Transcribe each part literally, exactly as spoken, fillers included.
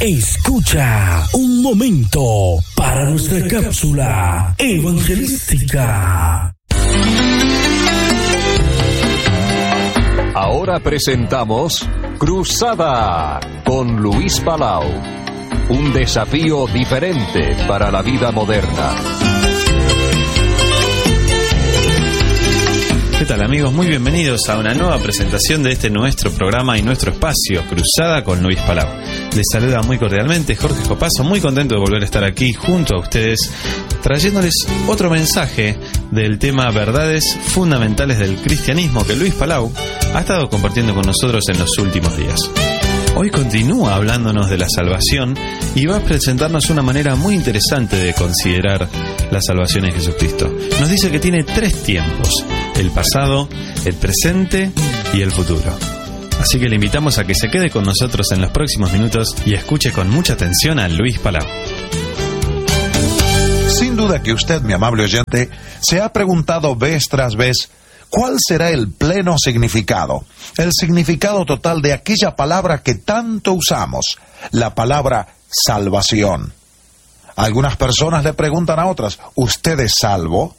Escucha un momento para nuestra cápsula evangelística. Ahora presentamos Cruzada con Luis Palau. Un desafío diferente para la vida moderna. ¿Qué tal, amigos? Muy bienvenidos a una nueva presentación de este nuestro programa y nuestro espacio, Cruzada con Luis Palau. Les saluda muy cordialmente Jorge Copazo, muy contento de volver a estar aquí junto a ustedes, trayéndoles otro mensaje del tema Verdades Fundamentales del Cristianismo que Luis Palau ha estado compartiendo con nosotros en los últimos días. Hoy continúa hablándonos de la salvación y va a presentarnos una manera muy interesante de considerar la salvación en Jesucristo. Nos dice que tiene tres tiempos: el pasado, el presente y el futuro. Así que le invitamos a que se quede con nosotros en los próximos minutos y escuche con mucha atención a Luis Palau. Sin duda que usted, mi amable oyente, se ha preguntado vez tras vez ¿cuál será el pleno significado, el significado total de aquella palabra que tanto usamos, la palabra salvación? Algunas personas le preguntan a otras, ¿usted es salvo?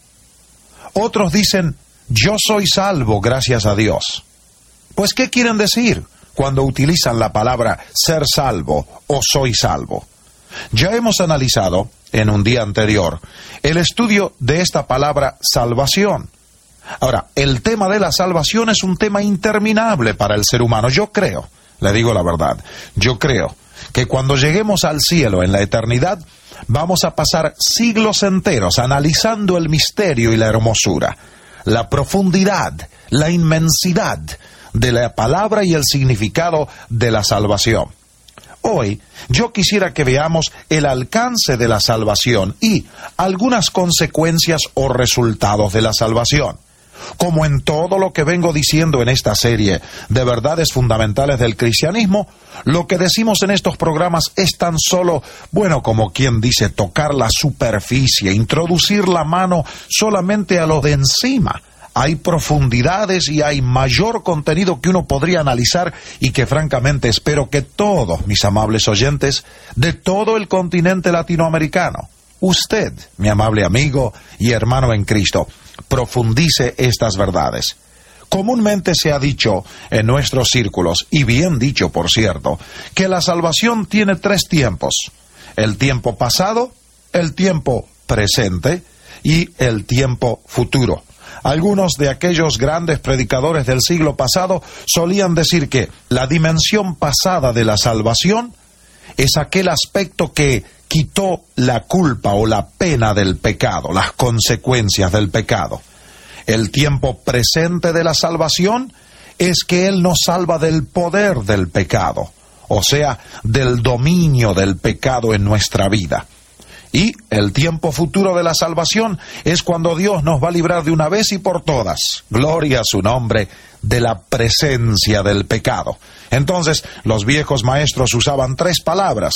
Otros dicen, yo soy salvo, gracias a Dios. Pues, ¿qué quieren decir cuando utilizan la palabra ser salvo o soy salvo? Ya hemos analizado, en un día anterior, el estudio de esta palabra salvación. Ahora, el tema de la salvación es un tema interminable para el ser humano. Yo creo, le digo la verdad, yo creo que cuando lleguemos al cielo en la eternidad, vamos a pasar siglos enteros analizando el misterio y la hermosura, la profundidad, la inmensidad de la palabra y el significado de la salvación. Hoy, yo quisiera que veamos el alcance de la salvación y algunas consecuencias o resultados de la salvación. Como en todo lo que vengo diciendo en esta serie de verdades fundamentales del cristianismo, lo que decimos en estos programas es tan solo, bueno, como quien dice, tocar la superficie, introducir la mano solamente a lo de encima. Hay profundidades y hay mayor contenido que uno podría analizar y que francamente espero que todos mis amables oyentes de todo el continente latinoamericano, usted, mi amable amigo y hermano en Cristo, profundice estas verdades. Comúnmente se ha dicho en nuestros círculos, y bien dicho por cierto, que la salvación tiene tres tiempos: el tiempo pasado, el tiempo presente y el tiempo futuro. Algunos de aquellos grandes predicadores del siglo pasado solían decir que la dimensión pasada de la salvación es aquel aspecto que quitó la culpa o la pena del pecado, las consecuencias del pecado. El tiempo presente de la salvación es que Él nos salva del poder del pecado, o sea, del dominio del pecado en nuestra vida. Y el tiempo futuro de la salvación es cuando Dios nos va a librar de una vez y por todas, gloria a su nombre, de la presencia del pecado. Entonces, los viejos maestros usaban tres palabras: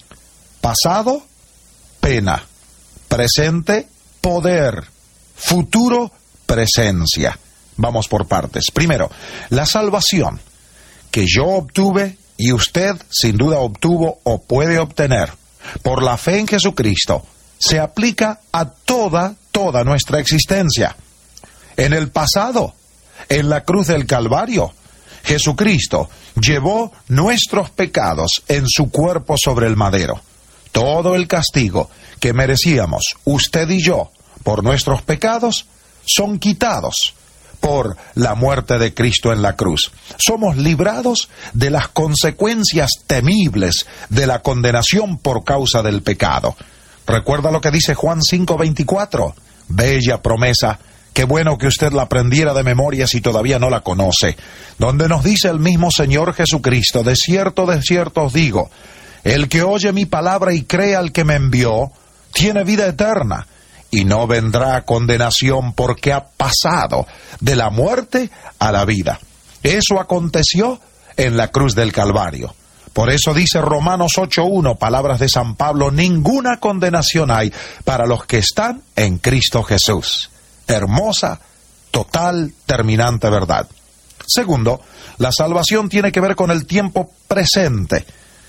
pasado, pena; presente, poder; futuro, presencia. Vamos por partes. Primero, la salvación que yo obtuve y usted sin duda obtuvo o puede obtener por la fe en Jesucristo se aplica a toda, toda nuestra existencia. En el pasado, en la cruz del Calvario, Jesucristo llevó nuestros pecados en su cuerpo sobre el madero. Todo el castigo que merecíamos usted y yo por nuestros pecados son quitados por la muerte de Cristo en la cruz. Somos librados de las consecuencias temibles de la condenación por causa del pecado. ¿Recuerda lo que dice Juan cinco veinticuatro? Bella promesa, qué bueno que usted la aprendiera de memoria si todavía no la conoce, donde nos dice el mismo Señor Jesucristo: de cierto, de cierto os digo, el que oye mi palabra y cree al que me envió, tiene vida eterna, y no vendrá a condenación, porque ha pasado de la muerte a la vida. Eso aconteció en la cruz del Calvario. Por eso dice Romanos ocho uno, palabras de San Pablo: ninguna condenación hay para los que están en Cristo Jesús. Hermosa, total, terminante verdad. Segundo, la salvación tiene que ver con el tiempo presente.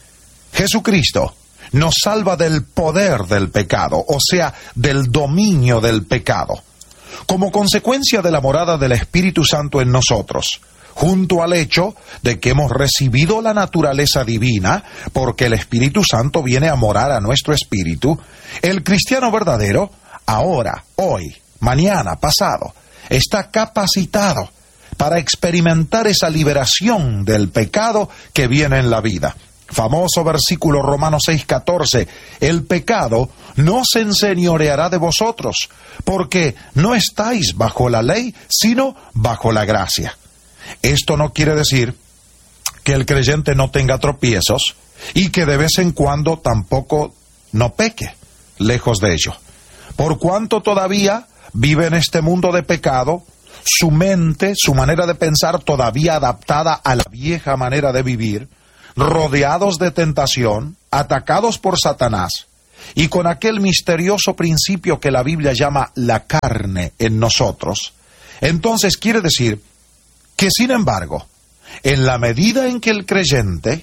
Jesucristo nos salva del poder del pecado, o sea, del dominio del pecado, como consecuencia de la morada del Espíritu Santo en nosotros, junto al hecho de que hemos recibido la naturaleza divina, porque el Espíritu Santo viene a morar a nuestro espíritu. El cristiano verdadero, ahora, hoy, mañana, pasado, está capacitado para experimentar esa liberación del pecado que viene en la vida. Famoso versículo Romanos seis catorce, el pecado no se enseñoreará de vosotros, porque no estáis bajo la ley, sino bajo la gracia. Esto no quiere decir que el creyente no tenga tropiezos y que de vez en cuando tampoco no peque, lejos de ello. Por cuanto todavía vive en este mundo de pecado, su mente, su manera de pensar todavía adaptada a la vieja manera de vivir, rodeados de tentación, atacados por Satanás, y con aquel misterioso principio que la Biblia llama la carne en nosotros, entonces quiere decir que, sin embargo, en la medida en que el creyente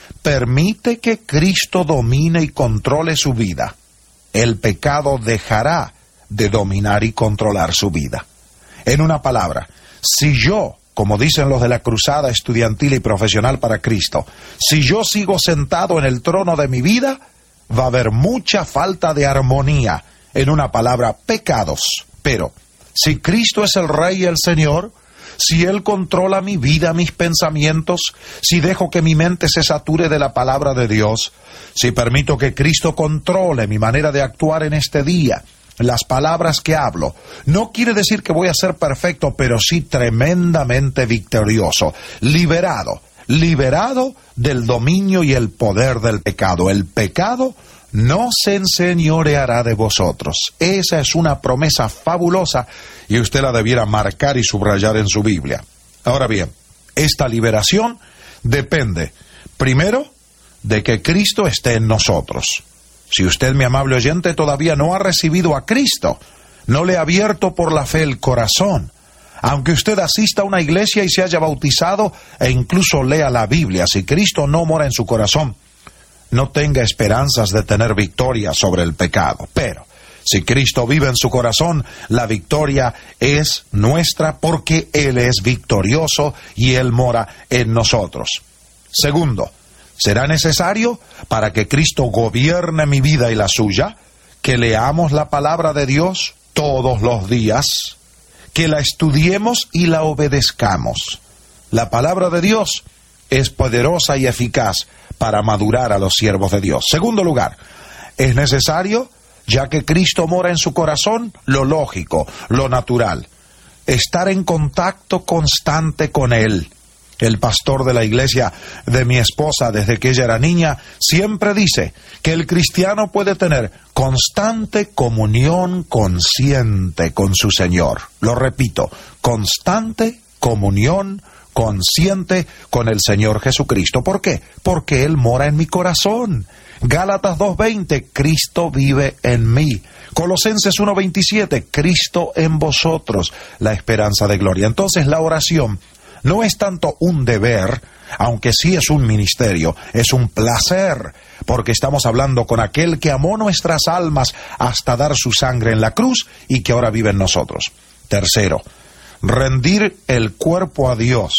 permite que Cristo domine y controle su vida, el pecado dejará de dominar y controlar su vida. En una palabra, si yo, como dicen los de la cruzada estudiantil y profesional para Cristo, si yo sigo sentado en el trono de mi vida, va a haber mucha falta de armonía, en una palabra, pecados. Pero, si Cristo es el Rey y el Señor, si Él controla mi vida, mis pensamientos, si dejo que mi mente se sature de la palabra de Dios, si permito que Cristo controle mi manera de actuar en este día, las palabras que hablo, no quiere decir que voy a ser perfecto, pero sí tremendamente victorioso, liberado, liberado del dominio y el poder del pecado. El pecado no se enseñoreará de vosotros. Esa es una promesa fabulosa y usted la debiera marcar y subrayar en su Biblia. Ahora bien, esta liberación depende, primero, de que Cristo esté en nosotros. Si usted, mi amable oyente, todavía no ha recibido a Cristo, no le ha abierto por la fe el corazón, aunque usted asista a una iglesia y se haya bautizado e incluso lea la Biblia, si Cristo no mora en su corazón, no tenga esperanzas de tener victoria sobre el pecado. Pero si Cristo vive en su corazón, la victoria es nuestra porque Él es victorioso y Él mora en nosotros. Segundo, será necesario, para que Cristo gobierne mi vida y la suya, que leamos la palabra de Dios todos los días, que la estudiemos y la obedezcamos. La palabra de Dios es poderosa y eficaz para madurar a los siervos de Dios. Segundo lugar, es necesario, ya que Cristo mora en su corazón, lo lógico, lo natural, estar en contacto constante con Él. El pastor de la iglesia de mi esposa, desde que ella era niña, siempre dice que el cristiano puede tener constante comunión consciente con su Señor. Lo repito, constante comunión consciente con el Señor Jesucristo. ¿Por qué? Porque Él mora en mi corazón. Gálatas dos veinte, Cristo vive en mí. Colosenses uno veintisiete, Cristo en vosotros, la esperanza de gloria. Entonces la oración no es tanto un deber, aunque sí es un ministerio, es un placer, porque estamos hablando con aquel que amó nuestras almas hasta dar su sangre en la cruz y que ahora vive en nosotros. Tercero, rendir el cuerpo a Dios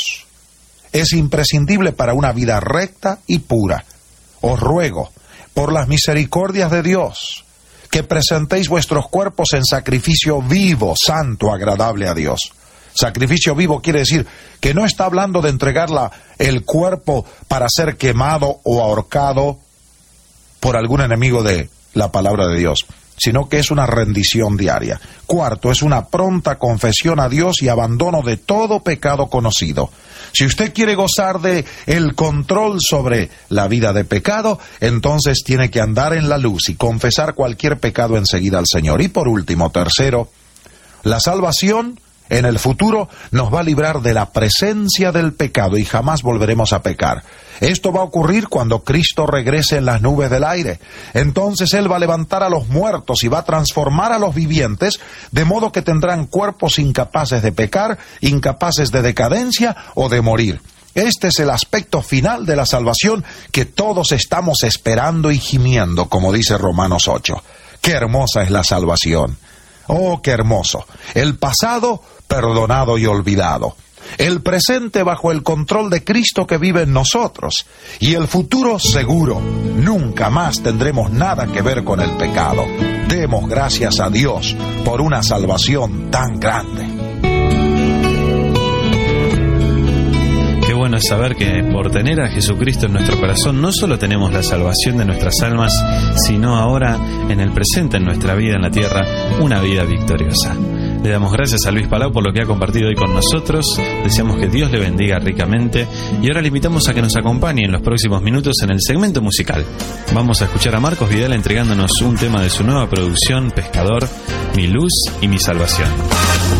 es imprescindible para una vida recta y pura. Os ruego, por las misericordias de Dios, que presentéis vuestros cuerpos en sacrificio vivo, santo, agradable a Dios. Sacrificio vivo quiere decir que no está hablando de entregarla el cuerpo para ser quemado o ahorcado por algún enemigo de la palabra de Dios, sino que es una rendición diaria. Cuarto, es una pronta confesión a Dios y abandono de todo pecado conocido. Si usted quiere gozar de el control sobre la vida de pecado, entonces tiene que andar en la luz y confesar cualquier pecado enseguida al Señor. Y por último, tercero, la salvación en el futuro nos va a librar de la presencia del pecado y jamás volveremos a pecar. Esto va a ocurrir cuando Cristo regrese en las nubes del aire. Entonces Él va a levantar a los muertos y va a transformar a los vivientes, de modo que tendrán cuerpos incapaces de pecar, incapaces de decadencia o de morir. Este es el aspecto final de la salvación que todos estamos esperando y gimiendo, como dice Romanos ocho. ¡Qué hermosa es la salvación! ¡Oh, qué hermoso! El pasado perdonado y olvidado. El presente bajo el control de Cristo que vive en nosotros. Y el futuro seguro. Nunca más tendremos nada que ver con el pecado. Demos gracias a Dios por una salvación tan grande. Bueno es saber que por tener a Jesucristo en nuestro corazón no solo tenemos la salvación de nuestras almas, sino ahora en el presente, en nuestra vida en la tierra, una vida victoriosa. Le damos gracias a Luis Palau por lo que ha compartido hoy con nosotros. Deseamos que Dios le bendiga ricamente y ahora le invitamos a que nos acompañe en los próximos minutos en el segmento musical. Vamos a escuchar a Marcos Vidal entregándonos un tema de su nueva producción, Pescador, Mi Luz y Mi Salvación.